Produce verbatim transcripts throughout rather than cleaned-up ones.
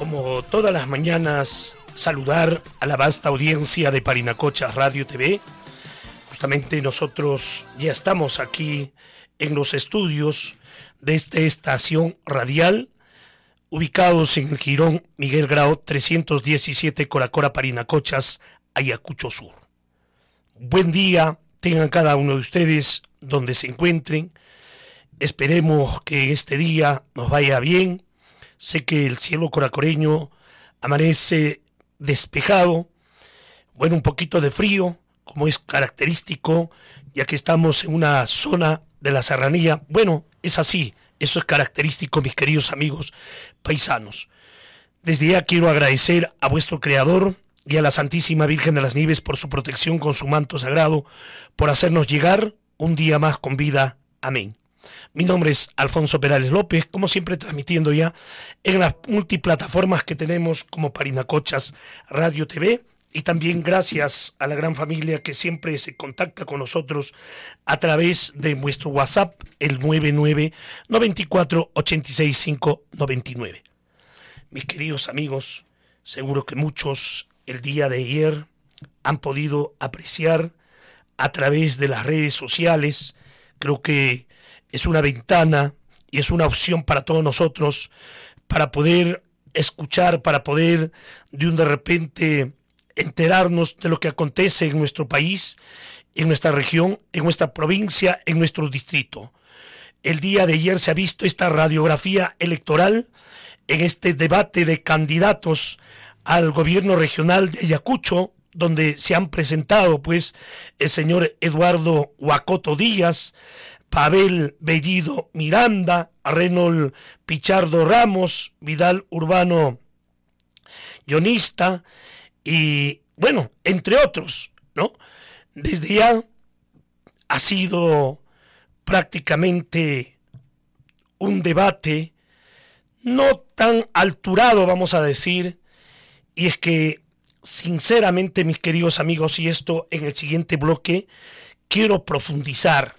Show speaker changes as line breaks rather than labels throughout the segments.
como todas las mañanas, saludar a la vasta audiencia de Parinacochas Radio T V. Justamente nosotros ya estamos aquí en los estudios de esta estación radial, ubicados en el Jirón Miguel Grau trescientos diecisiete, Coracora, Parinacochas, Ayacucho Sur. Buen día tengan cada uno de ustedes donde se encuentren. Esperemos que este día nos vaya bien. Sé que el cielo coracoreño amanece despejado, bueno, un poquito de frío, como es característico, ya que estamos en una zona de la serranía. Bueno, es así, eso es característico, mis queridos amigos paisanos. Desde ya quiero agradecer a vuestro Creador y a la Santísima Virgen de las Nieves por su protección con su manto sagrado, por hacernos llegar un día más con vida. Amén. Mi nombre es Alfonso Perales López, como siempre transmitiendo ya en las multiplataformas que tenemos como Parinacochas Radio T V, y también gracias a la gran familia que siempre se contacta con nosotros a través de nuestro WhatsApp, el nueve nueve nueve cuatro ocho seis cinco nueve nueve. Mis queridos amigos, seguro que muchos el día de ayer han podido apreciar a través de las redes sociales. Creo que es una ventana y es una opción para todos nosotros para poder escuchar, para poder de un de repente enterarnos de lo que acontece en nuestro país, en nuestra región, en nuestra provincia, en nuestro distrito. El día de ayer se ha visto esta radiografía electoral en este debate de candidatos al gobierno regional de Ayacucho, donde se han presentado pues el señor Eduardo Huacoto Díaz, Pavel Bellido Miranda, Reynold Pichardo Ramos, Vidal Urbano Guionista, y bueno, entre otros, ¿no? Desde ya ha sido prácticamente un debate no tan alturado, vamos a decir, y es que sinceramente, mis queridos amigos, y esto en el siguiente bloque quiero profundizar.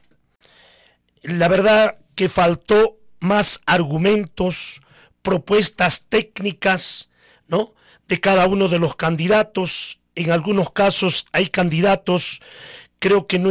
La verdad que faltó más argumentos, propuestas técnicas, ¿no?, de cada uno de los candidatos. En algunos casos hay candidatos, creo que no